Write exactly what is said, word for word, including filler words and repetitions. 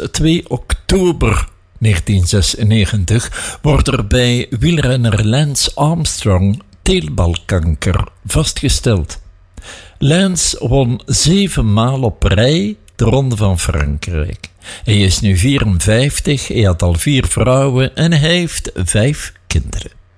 twee oktober negentien zesennegentig wordt er bij wielrenner Lance Armstrong teelbalkanker vastgesteld. Lance won zeven maal op rij de Ronde van Frankrijk. Hij is nu vierenvijftig, hij had al vier vrouwen en hij heeft vijf kinderen.